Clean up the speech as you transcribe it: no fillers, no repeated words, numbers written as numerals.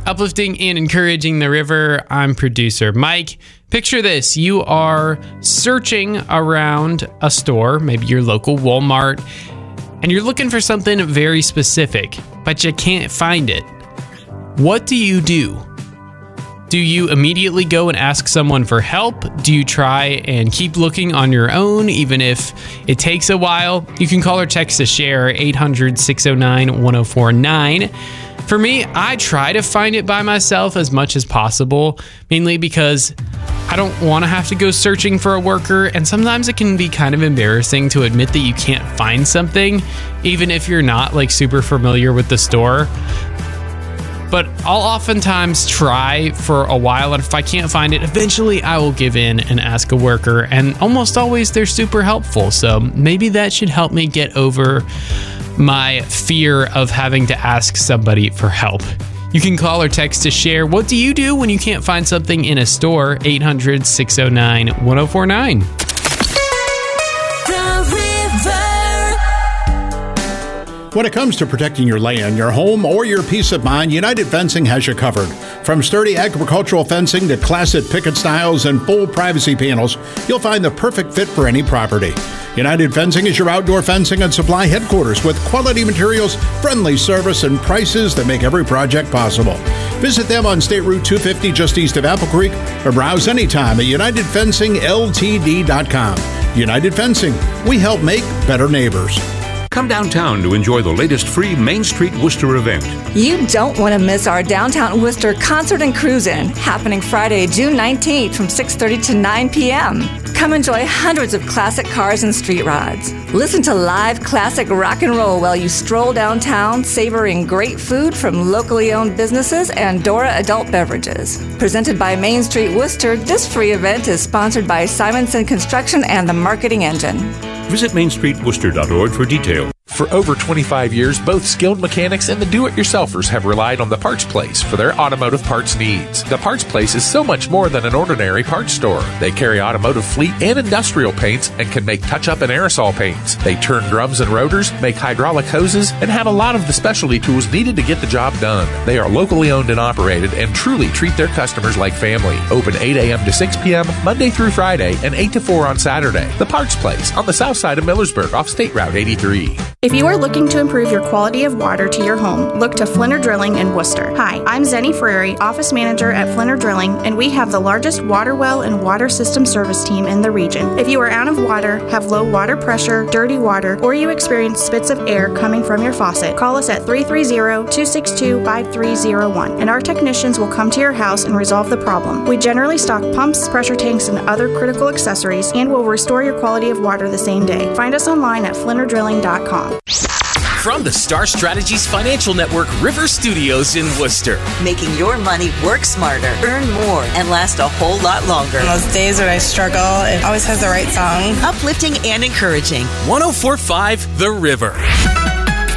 Uplifting and encouraging the river, I'm producer Mike. Picture this, you are searching around a store, maybe your local Walmart, and you're looking for something very specific, but you can't find it. What do you do? Do you immediately go and ask someone for help? Do you try and keep looking on your own, even if it takes a while? You can call or text to share 800-609-1049. For me, I try to find it by myself as much as possible, mainly because I don't want to have to go searching for a worker, and sometimes it can be kind of embarrassing to admit that you can't find something, even if you're not like super familiar with the store. But I'll oftentimes try for a while, and if I can't find it, eventually I will give in and ask a worker, and almost always they're super helpful. So maybe that should help me get over my fear of having to ask somebody for help. You can call or text to share. What do you do when you can't find something in a store? 800-609-1049. When it comes to protecting your land, your home, or your peace of mind, United Fencing has you covered. From sturdy agricultural fencing to classic picket styles and full privacy panels, you'll find the perfect fit for any property. United Fencing is your outdoor fencing and supply headquarters with quality materials, friendly service, and prices that make every project possible. Visit them on State Route 250 just east of Apple Creek, or browse anytime at UnitedFencingLTD.com. United Fencing, we help make better neighbors. Come downtown to enjoy the latest free Main Street Worcester event. You don't want to miss our Downtown Worcester Concert and Cruise-In, happening Friday, June 19th from 6:30 to 9 p.m. Come enjoy hundreds of classic cars and street rods. Listen to live classic rock and roll while you stroll downtown, savoring great food from locally owned businesses and Dora Adult Beverages. Presented by Main Street Worcester, this free event is sponsored by Simonson Construction and the Marketing Engine. Visit mainstreetworcester.org for details. For over 25 years, both skilled mechanics and the do-it-yourselfers have relied on The Parts Place for their automotive parts needs. The Parts Place is so much more than an ordinary parts store. They carry automotive fleet and industrial paints and can make touch-up and aerosol paints. They turn drums and rotors, make hydraulic hoses, and have a lot of the specialty tools needed to get the job done. They are locally owned and operated and truly treat their customers like family. Open 8 a.m. to 6 p.m. Monday through Friday and 8 to 4 on Saturday. The Parts Place on the south side of Millersburg off State Route 83. If you are looking to improve your quality of water to your home, look to Flinner Drilling in Worcester. Hi, I'm Zenny Frary, Office Manager at Flinner Drilling, and we have the largest water well and water system service team in the region. If you are out of water, have low water pressure, dirty water, or you experience spits of air coming from your faucet, call us at 330-262-5301, and our technicians will come to your house and resolve the problem. We generally stock pumps, pressure tanks, and other critical accessories, and will restore your quality of water the same day. Find us online at flinnerdrilling.com. From the Star Strategies Financial Network River Studios in Worcester. Making your money work smarter, earn more, and last a whole lot longer. On those days when I struggle, it always has the right song. Uplifting and encouraging. 104.5 The River.